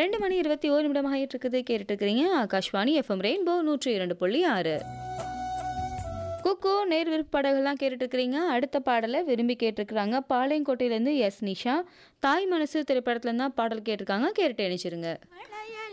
2 மணி 21 நிமிடம் ஆயிட்டு இருக்குது. கேட்டுட்டு இருக்கிறீங்க ஆகாஷ்வாணி எஃப்எம் ரெயின்போ 102.6. குக்கு நேர் விருப்பப்பாடல்கள்லாம் கேட்டுட்டு இருக்கிறீங்க. அடுத்த பாடலை விரும்பி கேட்டிருக்கிறாங்க. பாளையங்கோட்டையிலேருந்து எஸ் நிஷா. தாய் மனசு திரைப்படத்துல தான் பாடல் கேட்டிருக்காங்க. கேட்டுட்டு இணைச்சிருங்க. பழைய